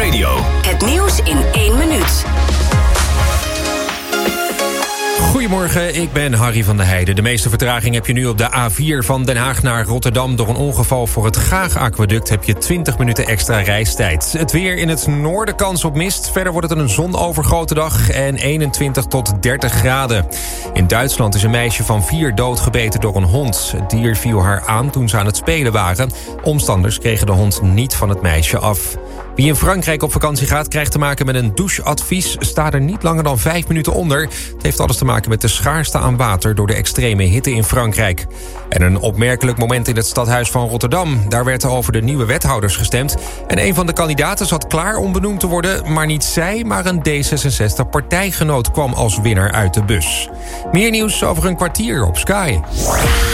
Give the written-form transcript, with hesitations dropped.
Radio. Het nieuws in 1 minuut. Goedemorgen, ik ben Harry van der Heijden. De meeste vertraging heb je nu op de A4 van Den Haag naar Rotterdam. Door een ongeval voor het Gaag-aquaduct heb je 20 minuten extra reistijd. Het weer in het noorden, kans op mist. Verder wordt het een zonovergoten dag en 21 tot 30 graden. In Duitsland is een meisje van 4 doodgebeten door een hond. Het dier viel haar aan toen ze aan het spelen waren. Omstanders kregen de hond niet van het meisje af. Wie in Frankrijk op vakantie gaat, krijgt te maken met een doucheadvies. Sta er niet langer dan 5 minuten onder. Het heeft alles te maken met de schaarste aan water door de extreme hitte in Frankrijk. En een opmerkelijk moment in het stadhuis van Rotterdam. Daar werd over de nieuwe wethouders gestemd. En een van de kandidaten zat klaar om benoemd te worden. Maar niet zij, maar een D66-partijgenoot kwam als winnaar uit de bus. Meer nieuws over een kwartier op Sky.